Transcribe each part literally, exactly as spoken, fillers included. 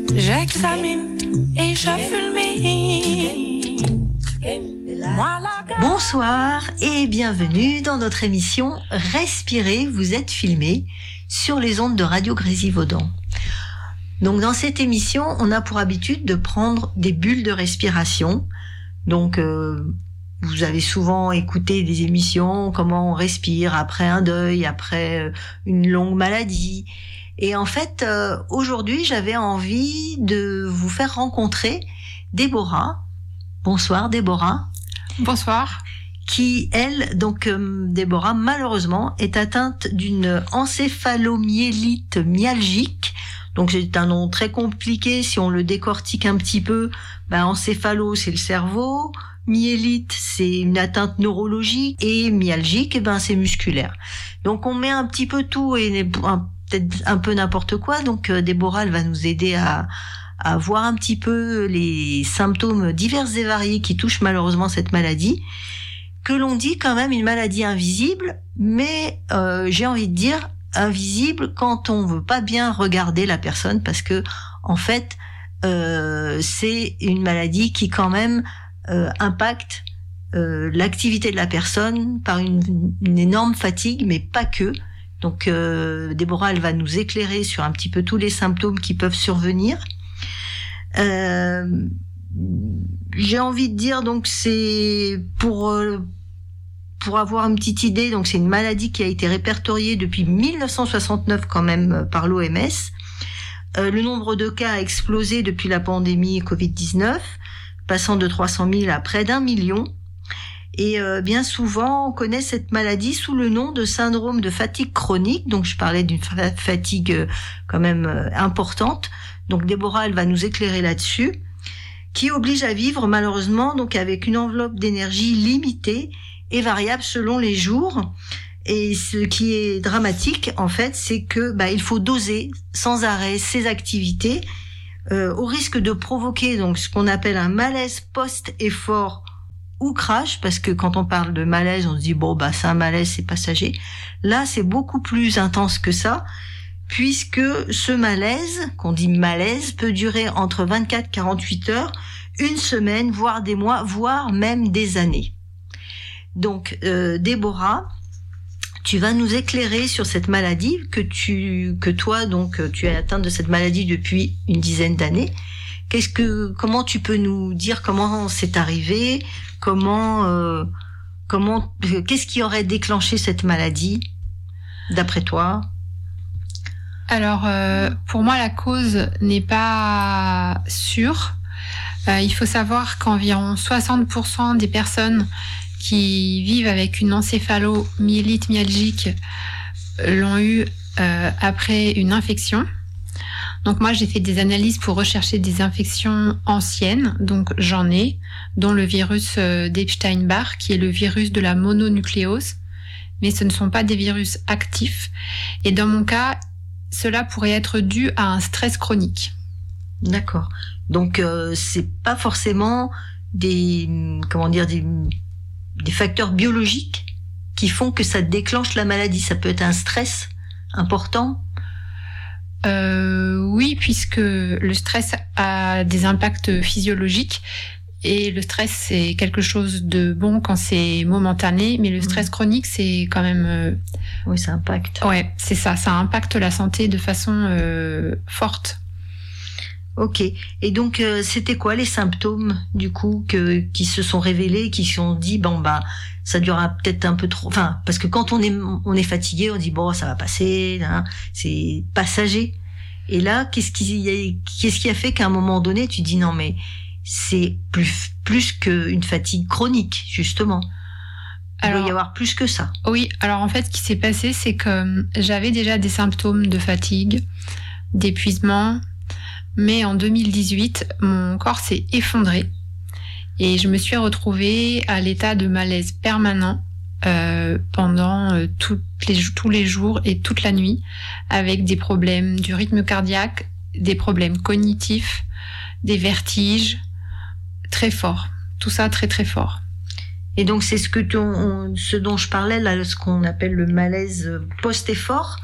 J'examine et je fulmine. Bonsoir et bienvenue dans notre émission Respirer, vous êtes filmé sur les ondes de Radio Grésivaudan. Donc dans cette émission, on a pour habitude de prendre des bulles de respiration. Donc euh, vous avez souvent écouté des émissions, comment on respire après un deuil, après une longue maladie. Et en fait, euh, aujourd'hui, j'avais envie de vous faire rencontrer Déborah. Bonsoir Déborah. Bonsoir. Qui, elle, donc euh, Déborah, malheureusement, est atteinte d'une encéphalomyélite myalgique. Donc c'est un nom très compliqué, si on le décortique un petit peu. Ben, encéphalo, c'est le cerveau. Myélite, c'est une atteinte neurologique. Et myalgique, eh ben, c'est musculaire. Donc on met un petit peu tout et un, peut-être un peu n'importe quoi. Donc euh, Déborah, elle va nous aider à, à voir un petit peu les symptômes divers et variés qui touchent malheureusement cette maladie, que l'on dit quand même une maladie invisible, mais euh, j'ai envie de dire invisible quand on veut pas bien regarder la personne, parce que en fait euh, c'est une maladie qui quand même euh, impacte euh, l'activité de la personne par une, une énorme fatigue, mais pas que. Donc euh, Déborah, elle va nous éclairer sur un petit peu tous les symptômes qui peuvent survenir. Euh, j'ai envie de dire, donc c'est pour euh, pour avoir une petite idée, donc c'est une maladie qui a été répertoriée depuis dix-neuf cent soixante-neuf quand même par l'O M S. Euh, le nombre de cas a explosé depuis la pandémie covid dix-neuf, passant de trois cent mille à près d'un million. Et euh, bien souvent, on connaît cette maladie sous le nom de syndrome de fatigue chronique. Donc, je parlais d'une fa- fatigue euh, quand même euh, importante. Donc, Déborah, elle va nous éclairer là-dessus, qui oblige à vivre malheureusement donc avec une enveloppe d'énergie limitée et variable selon les jours. Et ce qui est dramatique, en fait, c'est que bah, il faut doser sans arrêt ces activités euh, au risque de provoquer donc ce qu'on appelle un malaise post-effort ou crash, parce que quand on parle de malaise, on se dit bon bah c'est un malaise, c'est passager. Là, c'est beaucoup plus intense que ça, puisque ce malaise, qu'on dit malaise, peut durer entre vingt-quatre à quarante-huit heures, une semaine, voire des mois, voire même des années. Donc, euh, Déborah, tu vas nous éclairer sur cette maladie que tu, que toi donc tu es atteinte de cette maladie depuis une dizaine d'années. Qu'est-ce que, comment tu peux nous dire comment c'est arrivé? Comment, euh, comment, qu'est-ce qui aurait déclenché cette maladie, d'après toi? Alors, euh, pour moi, la cause n'est pas sûre. Euh, il faut savoir qu'environ soixante pour cent des personnes qui vivent avec une encéphalomyélite myalgique l'ont eu euh, après une infection. Donc moi, j'ai fait des analyses pour rechercher des infections anciennes, donc j'en ai, dont le virus d'Epstein-Barr, qui est le virus de la mononucléose, mais ce ne sont pas des virus actifs. Et dans mon cas, cela pourrait être dû à un stress chronique. D'accord. Donc euh, c'est pas forcément des, comment dire, des, des facteurs biologiques qui font que ça déclenche la maladie. Ça peut être un stress important. Euh, oui, puisque le stress a des impacts physiologiques et le stress c'est quelque chose de bon quand c'est momentané, mais le stress mmh. chronique c'est quand même. Euh... Oui, ça impacte. Ouais, c'est ça, ça impacte la santé de façon euh, forte. Ok. Et donc euh, c'était quoi les symptômes du coup que qui se sont révélés, qui se sont dit bon bah ça durera peut-être un peu trop. Enfin parce que quand on est on est fatigué, on dit bon ça va passer, hein, c'est passager. Et là qu'est-ce qui qu'est-ce qui a fait qu'à un moment donné tu dis non mais c'est plus plus qu'une fatigue chronique justement. Il alors, doit y avoir plus que ça. Oui. Alors en fait ce qui s'est passé c'est que j'avais déjà des symptômes de fatigue, d'épuisement. Mais en deux mille dix-huit, mon corps s'est effondré et je me suis retrouvée à l'état de malaise permanent euh, pendant euh, toutes les, tous les jours et toute la nuit, avec des problèmes du rythme cardiaque, des problèmes cognitifs, des vertiges très forts. Tout ça très très fort. Et donc c'est ce que ton, on, ce dont je parlais là, ce qu'on appelle le malaise post-effort.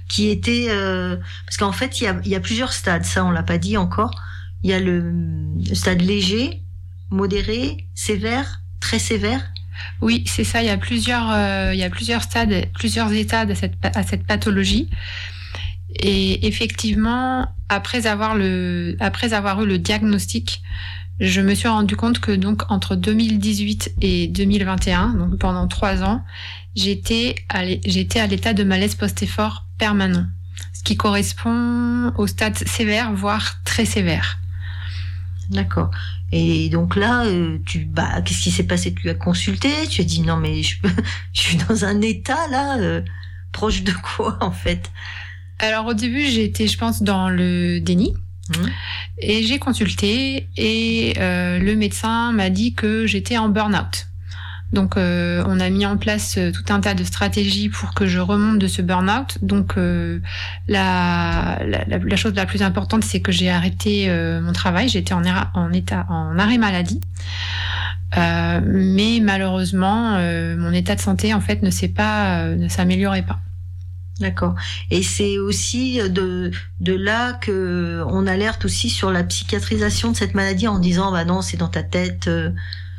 qui était euh, parce qu'en fait il y a, il y a plusieurs stades, ça on l'a pas dit encore. Il y a le, le stade léger, modéré, sévère, très sévère. Oui, c'est ça. Il y a plusieurs, euh, il y a plusieurs stades, plusieurs états à cette, à cette pathologie. Et effectivement, après avoir le, après avoir eu le diagnostic, je me suis rendu compte que donc entre deux mille dix-huit et deux mille vingt et un, donc pendant trois ans, j'étais à, j'étais à l'état de malaise post-effort permanent, ce qui correspond au stade sévère, voire très sévère. D'accord. Et donc là, euh, tu, bah, qu'est-ce qui s'est passé? Tu as consulté? Tu as dit non mais je, je suis dans un état là, euh, proche de quoi en fait? Alors au début, j'étais, je pense, dans le déni. Mmh. Et j'ai consulté et euh, le médecin m'a dit que j'étais en burn-out. Donc euh, on a mis en place tout un tas de stratégies pour que je remonte de ce burn-out. Donc euh, la, la, la chose la plus importante, c'est que j'ai arrêté euh, mon travail. J'étais en, en état en arrêt maladie. Euh, mais malheureusement, euh, mon état de santé en fait ne s'est pas, euh, ne s'améliorait pas. D'accord. Et c'est aussi de, de là que on alerte aussi sur la psychiatrisation de cette maladie en disant bah non, c'est dans ta tête. Euh...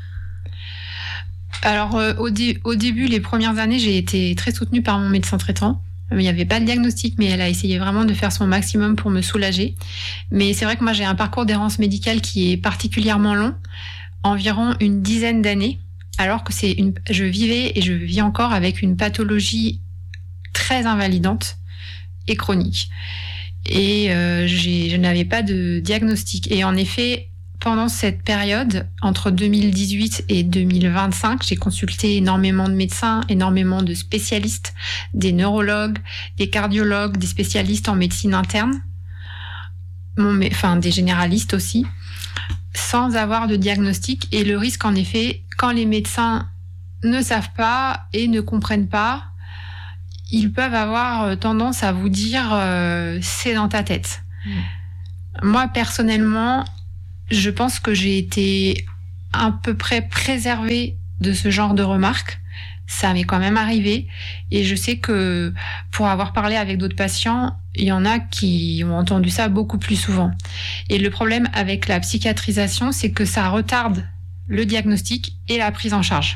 Alors euh, au, dé- au début, les premières années, j'ai été très soutenue par mon médecin traitant. Il n'y avait pas de diagnostic, mais elle a essayé vraiment de faire son maximum pour me soulager. Mais c'est vrai que moi, j'ai un parcours d'errance médicale qui est particulièrement long, environ une dizaine d'années, alors que c'est une, je vivais et je vis encore avec une pathologie très invalidante et chronique. Et euh, j'ai, je n'avais pas de diagnostic. Et en effet, pendant cette période, entre deux mille dix-huit et deux mille vingt-cinq, j'ai consulté énormément de médecins, énormément de spécialistes, des neurologues, des cardiologues, des spécialistes en médecine interne, mon, enfin des généralistes aussi, sans avoir de diagnostic. Et le risque, en effet, quand les médecins ne savent pas et ne comprennent pas, ils peuvent avoir tendance à vous dire euh, c'est dans ta tête. Mmh. Moi, personnellement, je pense que j'ai été à peu près préservée de ce genre de remarques. Ça m'est quand même arrivé. Et je sais que pour avoir parlé avec d'autres patients, il y en a qui ont entendu ça beaucoup plus souvent. Et le problème avec la psychiatrisation, c'est que ça retarde le diagnostic et la prise en charge.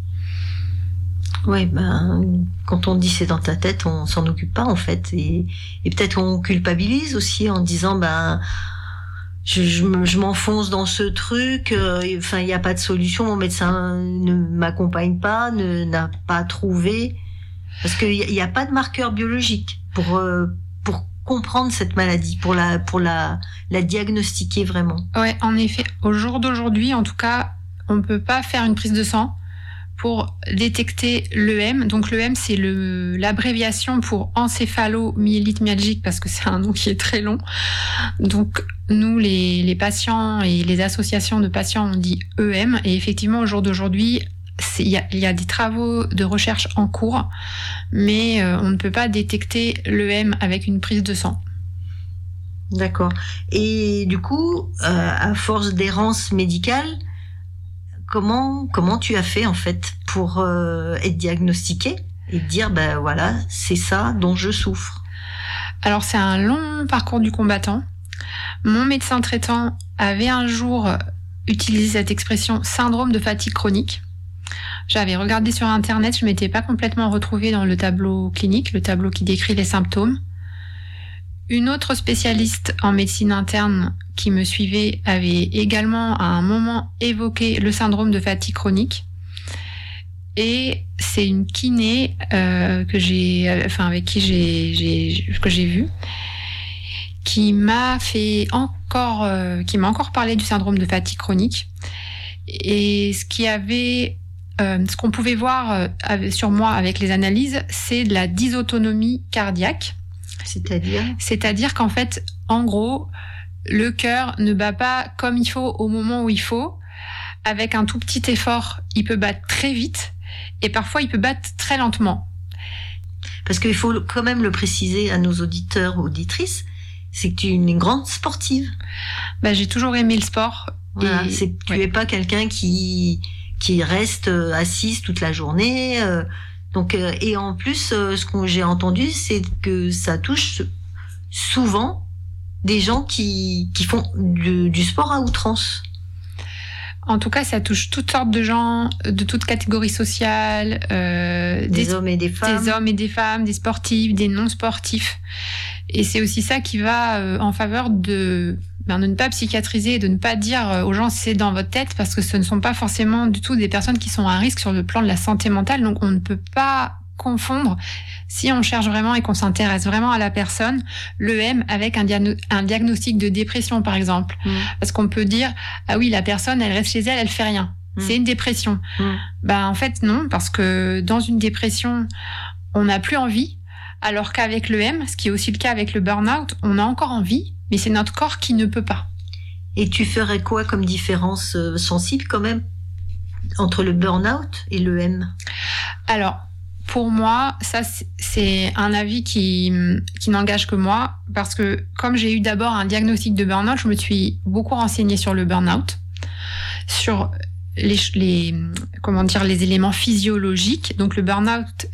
Ouais, ben, quand on dit c'est dans ta tête, on s'en occupe pas, en fait. Et, et peut-être on culpabilise aussi en disant, ben, je, je, je m'enfonce dans ce truc, euh, enfin, il n'y a pas de solution, mon médecin ne m'accompagne pas, ne, n'a pas trouvé. Parce qu'il n'y a, a pas de marqueur biologique pour, euh, pour comprendre cette maladie, pour la, pour la, la diagnostiquer vraiment. Ouais, en effet, au jour d'aujourd'hui, en tout cas, on ne peut pas faire une prise de sang pour détecter l'E M. Donc l'E M, c'est le, l'abréviation pour encéphalomyélite myalgique, parce que c'est un nom qui est très long. Donc nous, les, les patients et les associations de patients, on dit E M. Et effectivement, au jour d'aujourd'hui, il y a, y a des travaux de recherche en cours, mais euh, on ne peut pas détecter l'E M avec une prise de sang. D'accord. Et du coup, euh, à force d'errance médicale, Comment, comment tu as fait en fait pour euh, être diagnostiqué et dire ben voilà, c'est ça dont je souffre? Alors c'est un long parcours du combattant. Mon médecin traitant avait un jour utilisé cette expression syndrome de fatigue chronique. J'avais regardé sur internet, je m'étais pas complètement retrouvée dans le tableau clinique, le tableau qui décrit les symptômes. Une autre spécialiste en médecine interne qui me suivait avait également à un moment évoqué le syndrome de fatigue chronique. Et c'est une kiné euh, que j'ai, enfin avec qui j'ai, j'ai que j'ai vu, qui m'a fait encore, euh, qui m'a encore parlé du syndrome de fatigue chronique. Et ce qui avait, euh, ce qu'on pouvait voir euh, sur moi avec les analyses, c'est de la dysautonomie cardiaque. C'est-à-dire C'est-à-dire qu'en fait, en gros, le cœur ne bat pas comme il faut au moment où il faut. Avec un tout petit effort, il peut battre très vite et parfois il peut battre très lentement. Parce qu'il faut quand même le préciser à nos auditeurs ou auditrices, c'est que tu es une grande sportive. Bah, j'ai toujours aimé le sport. Voilà, et... c'est, tu ouais. es pas quelqu'un qui, qui reste assise toute la journée. Euh, Donc, euh, et en plus, euh, ce que j'ai entendu, c'est que ça touche souvent des gens qui, qui font du, du sport à outrance. En tout cas, ça touche toutes sortes de gens, de toutes catégories sociales, euh, des, des hommes et des femmes, des hommes et des femmes, des sportifs, des non-sportifs. Et c'est aussi ça qui va euh, en faveur de, ben, de ne pas psychiatriser, de ne pas dire aux gens c'est dans votre tête, parce que ce ne sont pas forcément du tout des personnes qui sont à risque sur le plan de la santé mentale. Donc on ne peut pas confondre, si on cherche vraiment et qu'on s'intéresse vraiment à la personne, l'E M avec un, diagno- un diagnostic de dépression, par exemple. Mmh. Parce qu'on peut dire, ah oui, la personne, elle reste chez elle, elle fait rien. Mmh. C'est une dépression. Mmh. Ben, en fait, non, parce que dans une dépression, on n'a plus envie, alors qu'avec l'E M, ce qui est aussi le cas avec le burn-out, on a encore envie, mais c'est notre corps qui ne peut pas. Et tu ferais quoi comme différence euh, sensible quand même entre le burn-out et l'E M ? Alors, pour moi, ça, c'est un avis qui, qui n'engage que moi, parce que comme j'ai eu d'abord un diagnostic de burn-out, je me suis beaucoup renseignée sur le burn-out, sur les, les, comment dire, les éléments physiologiques. Donc, le burn-out,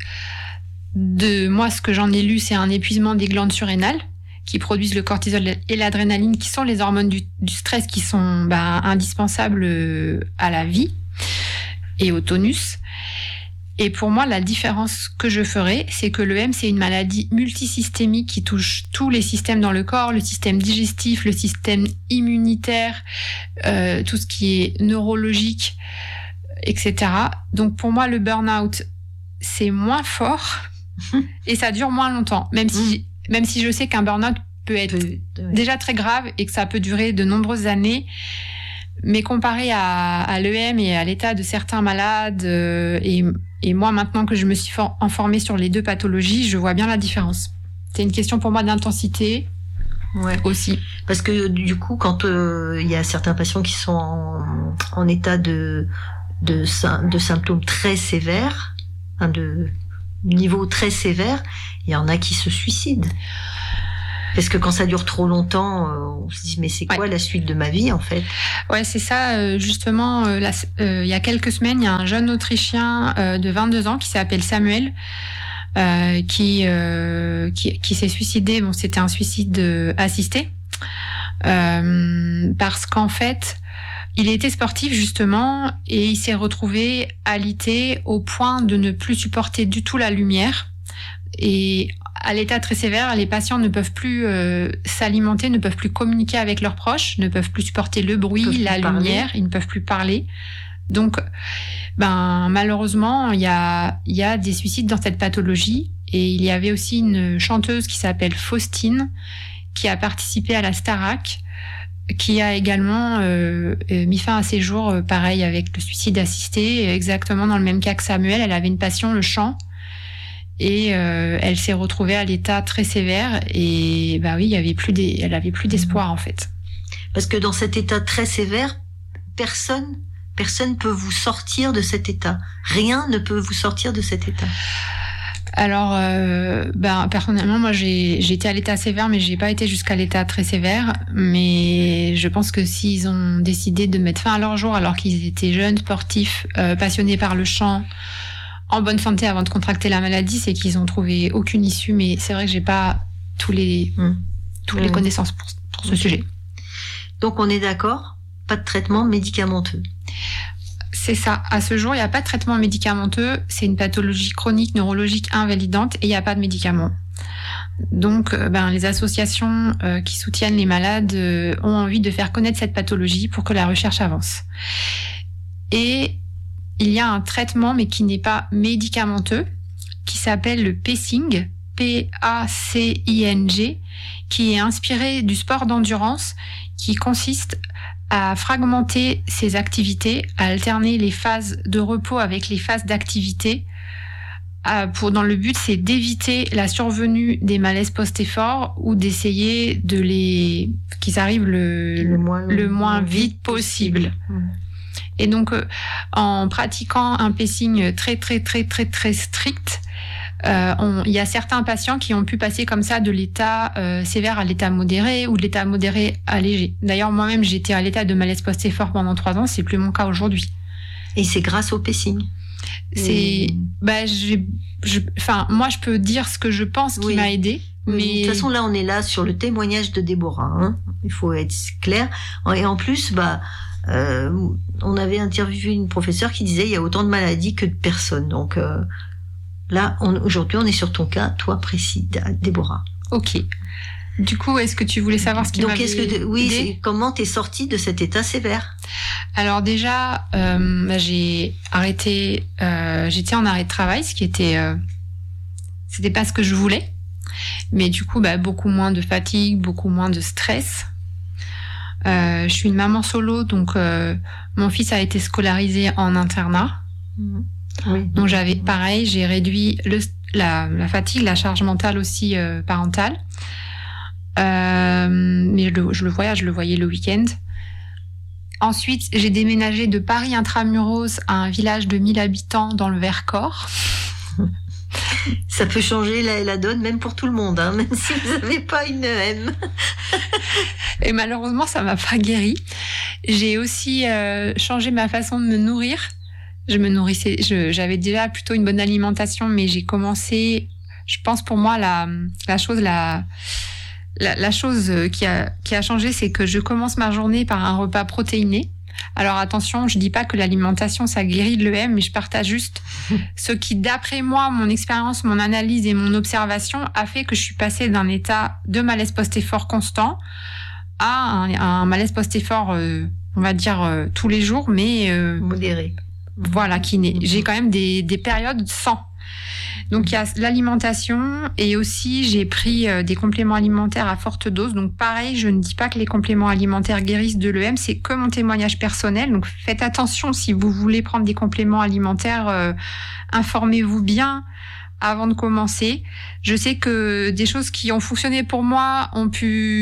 de moi, ce que j'en ai lu, c'est un épuisement des glandes surrénales qui produisent le cortisol et l'adrénaline, qui sont les hormones du, du stress qui sont bah, indispensables à la vie et au tonus. Et pour moi, la différence que je ferais, c'est que l'E M, c'est une maladie multisystémique qui touche tous les systèmes dans le corps, le système digestif, le système immunitaire, euh, tout ce qui est neurologique, et cetera. Donc pour moi, le burn-out, c'est moins fort et ça dure moins longtemps, même si, même si je sais qu'un burn-out peut être déjà très grave et que ça peut durer de nombreuses années. Mais comparé à, à l'E M et à l'état de certains malades, euh, et, et moi maintenant que je me suis for- informée sur les deux pathologies, je vois bien la différence. C'est une question pour moi d'intensité ouais. aussi. Parce que du coup, quand il euh, y a certains patients qui sont en, en état de, de, de symptômes très sévères, hein, de niveau très sévère, il y en a qui se suicident. Parce que quand ça dure trop longtemps, euh, on se dit mais c'est quoi ouais. la suite de ma vie en fait ? Ouais, c'est ça. Euh, justement, euh, là, euh, il y a quelques semaines, il y a un jeune Autrichien euh, de vingt-deux ans qui s'appelle Samuel, euh, qui, euh, qui qui s'est suicidé. Bon, c'était un suicide euh, assisté euh, parce qu'en fait, il était sportif justement et il s'est retrouvé alité au point de ne plus supporter du tout la lumière. Et à l'état très sévère, les patients ne peuvent plus euh, s'alimenter, ne peuvent plus communiquer avec leurs proches, ne peuvent plus supporter le bruit, la lumière, parler. Ils ne peuvent plus parler. Donc, ben malheureusement, il y a il y a des suicides dans cette pathologie. Et il y avait aussi une chanteuse qui s'appelle Faustine, qui a participé à la Starac, qui a également euh, mis fin à ses jours, euh, pareil avec le suicide assisté, exactement dans le même cas que Samuel. Elle avait une passion, le chant. Et euh, elle s'est retrouvée à l'état très sévère et bah oui, il y avait plus des, elle avait plus d'espoir en fait. Parce que dans cet état très sévère, personne, personne peut vous sortir de cet état. Rien ne peut vous sortir de cet état. Alors, euh, ben personnellement, moi j'ai, j'ai été à l'état sévère, mais j'ai pas été jusqu'à l'état très sévère. Mais je pense que s'ils ont décidé de mettre fin à leur jour alors qu'ils étaient jeunes, sportifs, euh, passionnés par le chant, en bonne santé avant de contracter la maladie, c'est qu'ils ont trouvé aucune issue, mais c'est vrai que j'ai pas tous les, mmh. toutes mmh. les connaissances pour, pour ce mmh. sujet. Donc on est d'accord, pas de traitement médicamenteux. C'est ça. À ce jour, il n'y a pas de traitement médicamenteux. C'est une pathologie chronique neurologique invalidante et il n'y a pas de médicaments. Donc, ben, les associations euh, qui soutiennent les malades euh, ont envie de faire connaître cette pathologie pour que la recherche avance. Et il y a un traitement, mais qui n'est pas médicamenteux, qui s'appelle le pacing, P A C I N G, qui est inspiré du sport d'endurance, qui consiste à fragmenter ses activités, à alterner les phases de repos avec les phases d'activité. Pour, dans le but, c'est d'éviter la survenue des malaises post-effort ou d'essayer de les qu'ils arrivent le, le moins, le moins vite possible. Mmh. Et donc, euh, en pratiquant un pacing très, très, très, très, très strict, euh, on, il y a certains patients qui ont pu passer comme ça de l'état euh, sévère à l'état modéré ou de l'état modéré à léger. D'ailleurs, moi-même, j'étais à l'état de malaise post-effort pendant trois ans. C'est plus mon cas aujourd'hui. Et c'est grâce au pacing ? C'est, mmh. bah, j'ai, je, enfin, moi, je peux dire ce que je pense qui oui. m'a aidé. Mais... mais de toute façon, là, on est là sur le témoignage de Déborah. Hein. Il faut être clair. Et en plus, bah, euh, on avait interviewé une professeure qui disait il y a autant de maladies que de personnes. Donc euh, là, on, aujourd'hui, on est sur ton cas, toi précis, Déborah. Ok. Du coup, est-ce que tu voulais savoir ce qui Donc, m'avait est-ce que oui, aidé c'est, comment t'es sortie de cet état sévère? Alors déjà, euh, bah, j'ai arrêté, euh, j'étais en arrêt de travail, ce qui était, euh, c'était pas ce que je voulais, mais du coup, bah, beaucoup moins de fatigue, beaucoup moins de stress. Euh, je suis une maman solo, donc euh, mon fils a été scolarisé en internat. Mmh. Oui. Donc j'avais, pareil, j'ai réduit le, la, la fatigue, la charge mentale aussi euh, parentale. Euh, mais le, je le voyais, je le voyais le week-end. Ensuite, j'ai déménagé de Paris intramuros à un village de mille habitants dans le Vercors. Ça peut changer la, la donne, même pour tout le monde, hein, même si vous n'avez pas une E M. Et malheureusement, ça m'a pas guéri. J'ai aussi euh, changé ma façon de me nourrir. Je me nourrissais, je, j'avais déjà plutôt une bonne alimentation, mais j'ai commencé, je pense pour moi, la, la chose la La, la chose qui a, qui a changé, c'est que je commence ma journée par un repas protéiné. Alors attention, je dis pas que l'alimentation, ça guérit de l'E M, mais je partage juste ce qui, d'après moi, mon expérience, mon analyse et mon observation, a fait que je suis passée d'un état de malaise post-effort constant à un, un malaise post-effort, euh, on va dire, euh, tous les jours, mais... Euh, modéré. Voilà, qui n'est, j'ai quand même des, des périodes sans. Donc il y a l'alimentation et aussi j'ai pris euh, des compléments alimentaires à forte dose. Donc pareil, je ne dis pas que les compléments alimentaires guérissent de l'E M, c'est que mon témoignage personnel. Donc faites attention si vous voulez prendre des compléments alimentaires, euh, informez-vous bien avant de commencer. Je sais que des choses qui ont fonctionné pour moi ont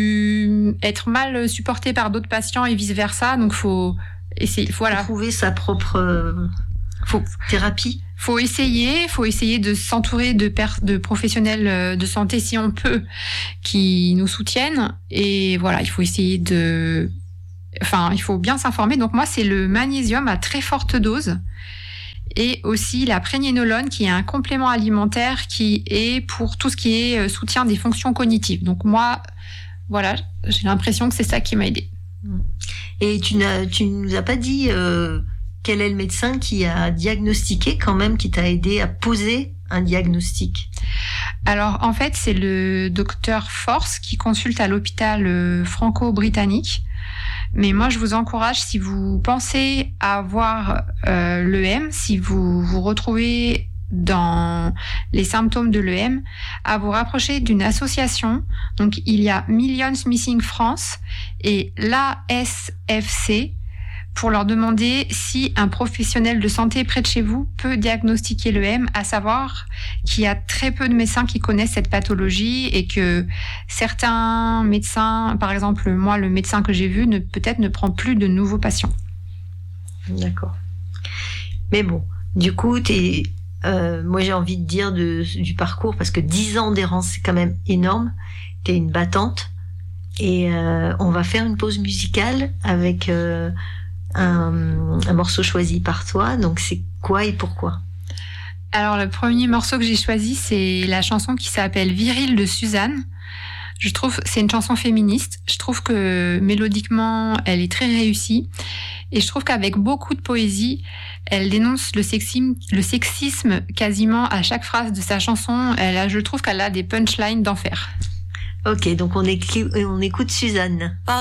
pu être mal supportées par d'autres patients et vice versa. Donc faut essayer, voilà, trouver sa propre euh, faut, thérapie. Faut essayer, faut essayer de s'entourer de, per- de professionnels de santé si on peut, qui nous soutiennent. Et voilà, il faut essayer de, enfin, il faut bien s'informer. Donc moi, c'est le magnésium à très forte dose et aussi la prégnénolone, qui est un complément alimentaire qui est pour tout ce qui est soutien des fonctions cognitives. Donc moi, voilà, j'ai l'impression que c'est ça qui m'a aidée. Et tu n'as, tu nous as pas dit. Euh... Quel est le médecin qui a diagnostiqué quand même, qui t'a aidé à poser un diagnostic? Alors, en fait, c'est le docteur Force qui consulte à l'hôpital franco-britannique. Mais moi, je vous encourage, si vous pensez avoir euh, l'E M, si vous vous retrouvez dans les symptômes de l'E M, à vous rapprocher d'une association. Donc, il y a Millions Missing France et l'A S F C, pour leur demander si un professionnel de santé près de chez vous peut diagnostiquer l'E M, à savoir qu'il y a très peu de médecins qui connaissent cette pathologie et que certains médecins, par exemple moi, le médecin que j'ai vu, ne, peut-être ne prend plus de nouveaux patients. D'accord. Mais bon, du coup, t'es, euh, moi j'ai envie de dire de, du parcours, parce que dix ans d'errance, c'est quand même énorme. T'es une battante. Et euh, on va faire une pause musicale avec... Euh, Un, un morceau choisi par toi, donc c'est quoi et pourquoi? Alors le premier morceau que j'ai choisi, c'est la chanson qui s'appelle Viril de Suzanne. Je trouve c'est une chanson féministe. Je trouve que mélodiquement, elle est très réussie et je trouve qu'avec beaucoup de poésie, elle dénonce le sexisme, le sexisme quasiment à chaque phrase de sa chanson. Elle a, je trouve qu'elle a des punchlines d'enfer. Ok, donc on écoute, on écoute Suzanne.